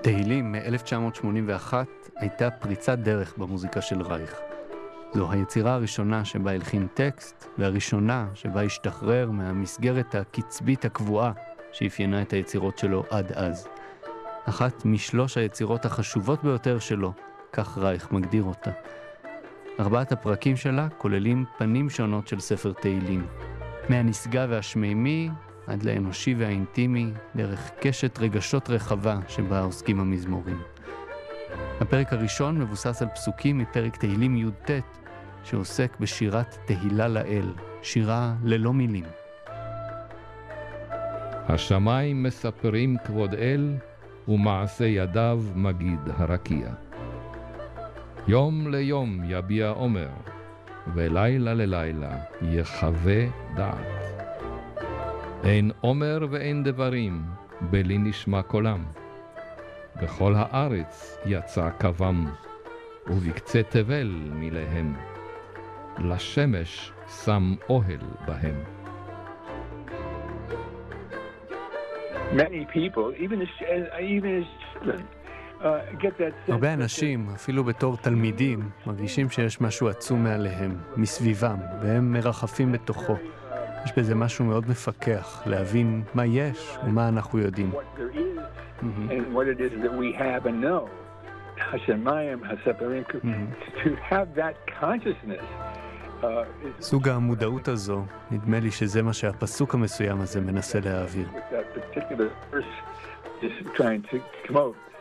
תהילים מ-1981 הייתה פריצת דרך במוזיקה של רייך. זו היצירה הראשונה שבה הלחין טקסט, והראשונה שבה השתחרר מהמסגרת הקצבית הקבועה שאפיינה את היצירות שלו עד אז. אחת משלוש היצירות החשובות ביותר שלו, כך רייך מגדיר אותה. 4 הפרקים שלה כוללים פנים שונות של ספר תהילים. מהנשגב והשמימי עד לאנושי והאינטימי, דרך קשת רגשות רחבה שבה עוסקים המזמורים. הפרק הראשון מבוסס על פסוקים מפרק תהילים י"ט, שעוסק בשירת תהילה לאל, שירה ללא מילים. השמיים מספרים כבוד אל, ומעשה ידיו מגיד הרקיע. יום ליום יביע עומר, ולילה ללילה יחווה דעת. אין עומר ואין דברים, בלי נשמע קולם. בכל הארץ יצא קוום, ובקצה תבל מיליהם. לשמש שם אוהל בהם. Many people, even as children, get that sense. הרבה אנשים, אפילו בתור תלמידים, מרגישים שיש משהו עצום מעליהם, מסביבם, והם מרחפים בתוכו. יש בזה משהו מאוד מפקח, להבין מה יש ומה אנחנו יודעים. What there is and what it is that we have and know. השמיים, הספרים, to have that consciousness. סוג המודעות הזו, נדמה לי שזה מה שהפסוק המסוים הזה מנסה להעביר. That particular verse is trying to come out.